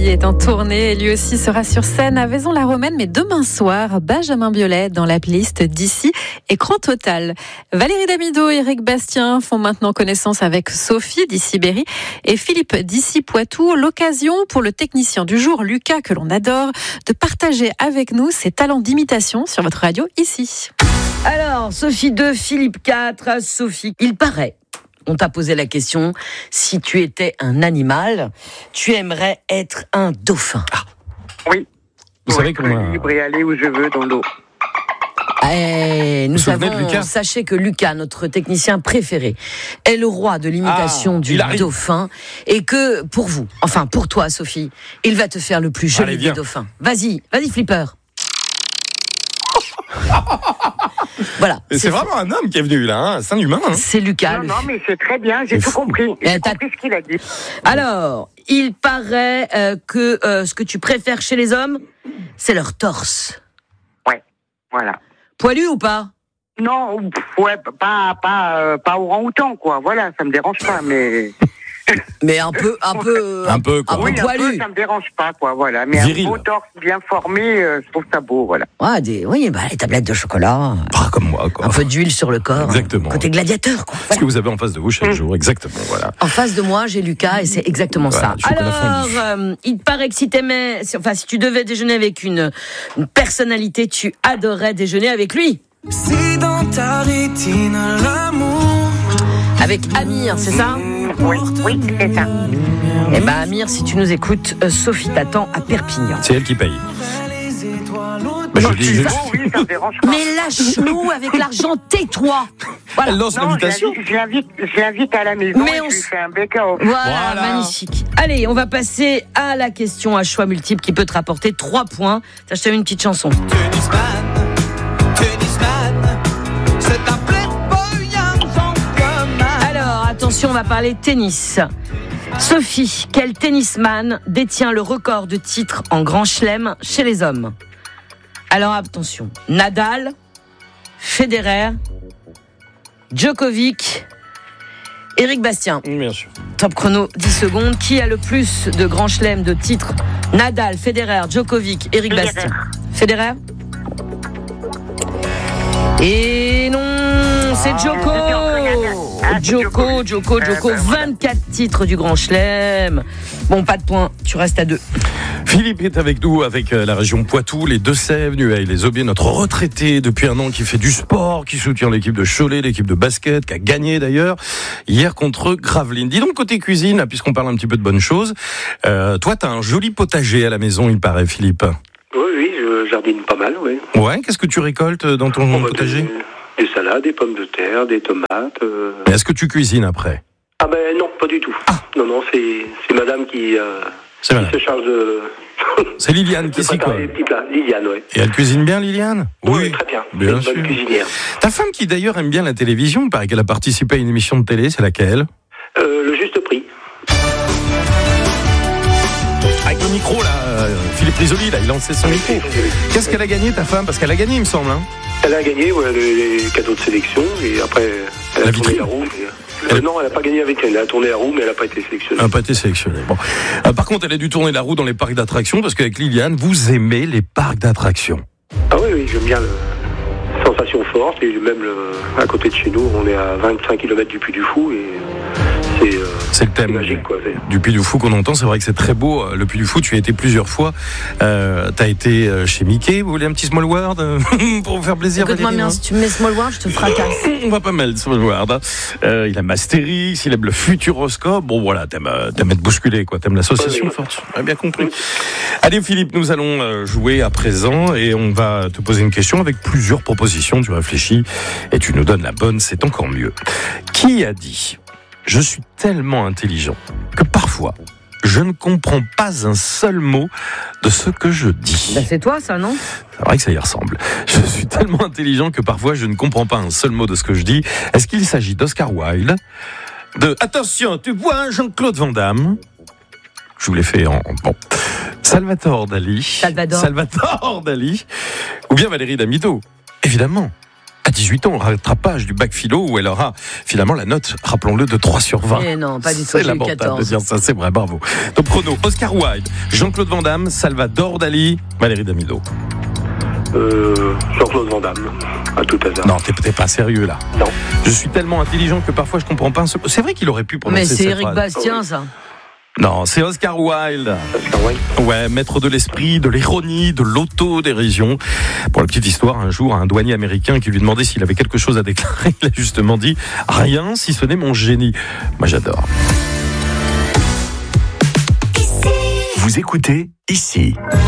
Sophie est en tournée et lui aussi sera sur scène à Vaison-la-Romaine, mais demain soir, Benjamin Biolay dans la playlist d'ici Écran Total. Valérie Damido et Eric Bastien font maintenant connaissance avec Sophie d'ici Berry et Philippe d'ici Poitou. L'occasion pour le technicien du jour, Lucas, que l'on adore, de partager avec nous ses talents d'imitation sur votre radio ici. Alors, Sophie 2, Philippe 4, Sophie, il paraît. On t'a posé la question, si tu étais un animal, tu aimerais être un dauphin. Ah. Oui. Vous savez comment être libre et aller où je veux dans l'eau. Nous savons, sachez que Lucas, notre technicien préféré, est le roi de l'imitation du dauphin et que pour vous, enfin pour toi Sophie, il va te faire le plus joli des dauphins. Vas-y Flipper. Voilà. Et c'est vraiment un homme qui est venu là, hein. C'est un humain. Hein. C'est Lucas. Non, mais c'est très bien, j'ai tout compris. J'ai compris ce qu'il a dit. Alors, il paraît que ce que tu préfères chez les hommes, c'est leur torse. Ouais, voilà. Poilu ou pas ? Non, ouais, pas orang-outan, quoi. Voilà, ça me dérange pas, mais... Mais un peu quoi. Oui, un peu, ça me dérange pas, quoi, voilà. Mais viril. Un beau torse bien formé, je trouve ça beau, voilà. Ouais, les tablettes de chocolat. Comme moi, quoi. Un peu d'huile sur le corps. Exactement. Côté gladiateur, quoi. Ce que vous avez en face de vous chaque jour, exactement, voilà. En face de moi, j'ai Lucas et c'est exactement ça. Alors, il paraît que si tu devais déjeuner avec une personnalité, tu adorerais déjeuner avec lui. Si dans ta rétine l'amour. Avec Amir, c'est ça ? Oui, c'est ça. Eh ben Amir, si tu nous écoutes, Sophie t'attend à Perpignan. C'est elle qui paye. Oui, ça me dérange pas. Mais lâche-nous avec l'argent, tais-toi. Voilà. Elle lance l'invitation. Je l'invite à la maison. Mais je lui fais un bec-off. Voilà, magnifique. Allez, on va passer à la question à choix multiple qui peut te rapporter 3 points. Je t'ai une petite chanson. Tennisman, c'est un playboy argent comme un... Alors, attention, on va parler tennis. Sophie, quel tennisman détient le record de titres en Grand Chelem chez les hommes ? Alors attention, Nadal, Federer, Djokovic, Eric Bastien. Bien sûr. Top chrono, 10 secondes. Qui a le plus de Grand Chelem de titres ? Nadal, Federer, Djokovic, Eric Bastien. Federer ? Et non, c'est Djoko. Djoko, 24 titres du Grand Chelem. Bon, pas de points, tu restes à 2. Philippe est avec nous, avec la région Poitou, les Deux-Sèvres, Nueil, les Aubiers, notre retraité depuis un an qui fait du sport, qui soutient l'équipe de Cholet, l'équipe de basket, qui a gagné d'ailleurs hier contre Gravelines. Dis donc, côté cuisine, puisqu'on parle un petit peu de bonnes choses, toi, t'as un joli potager à la maison, il paraît, Philippe. Oui, je jardine pas mal, oui. Ouais, qu'est-ce que tu récoltes dans ton potager ? Des salades, des pommes de terre, des tomates. Et est-ce que tu cuisines après ? Ah ben non, pas du tout. Ah. Non, c'est madame qui se charge de... C'est Liliane qui s'y colle. Les petits plats, Liliane, oui. Et elle cuisine bien, Liliane ? Oui, très bien. Bien sûr. Bonne cuisinière. Ta femme qui d'ailleurs aime bien la télévision, il paraît qu'elle a participé à une émission de télé, c'est laquelle ? Le Juste Prix. Avec le micro là, Philippe Risoli là, il lançait son micro. Qu'est-ce qu'elle a gagné ta femme ? Parce qu'elle a gagné il me semble. Hein. Elle a gagné les cadeaux de sélection et après elle a tourné la roue. Non, elle n'a pas gagné la vitrine, elle a tourné la roue mais elle n'a pas été sélectionnée. Elle n'a pas été sélectionnée. Bon. Par contre elle a dû tourner la roue dans les parcs d'attractions parce qu'avec Liliane, vous aimez les parcs d'attractions. Ah oui, j'aime bien la sensation forte et même à côté de chez nous, on est à 25 km du Puy du Fou et c'est le thème magique, quoi, du Puy du Fou qu'on entend. C'est vrai que c'est très beau, le Puy du Fou. Tu y as été plusieurs fois. T'as été chez Mickey. Vous voulez un petit Small World pour vous faire plaisir? Écoute-moi bien, si tu me mets Small World, je te fracasse. On va pas mal Small World. Il aime Astérix, il aime le Futuroscope. Bon voilà, t'aimes être bousculé, quoi. T'aimes l'association forte. On a bien compris. Allez Philippe, nous allons jouer à présent et on va te poser une question avec plusieurs propositions. Tu réfléchis et tu nous donnes la bonne. C'est encore mieux. Qui a dit: je suis tellement intelligent que parfois, je ne comprends pas un seul mot de ce que je dis. Ben c'est toi, ça, non? C'est vrai que ça y ressemble. Je suis tellement intelligent que parfois, je ne comprends pas un seul mot de ce que je dis. Est-ce qu'il s'agit d'Oscar Wilde, de attention, tu vois Jean-Claude Van Damme? Je vous l'ai fait en bon. Salvatore Dali. Salvatore Dali. Ou bien Valérie Damido. Évidemment. à 18 ans, rattrapage du bac philo où elle aura finalement la note, rappelons-le, de 3 sur 20. Et non, pas du tout. C'est lamentable de dire ça, c'est vrai, bravo. Top chrono, Oscar Wilde, Jean-Claude Van Damme, Salvador Dali, Valérie Damido. Jean-Claude Van Damme, à tout hasard. Non, t'es pas sérieux là. Non. Je suis tellement intelligent que parfois je comprends pas. C'est vrai qu'il aurait pu prononcer cette phrase. Mais c'est Éric Bastien, ça. Non, c'est Oscar Wilde. Oscar Wilde. Ouais, maître de l'esprit, de l'ironie, de l'autodérision. Pour la petite histoire, un jour, un douanier américain qui lui demandait s'il avait quelque chose à déclarer, il a justement dit « Rien, si ce n'est mon génie ». Moi, j'adore. Vous écoutez ici.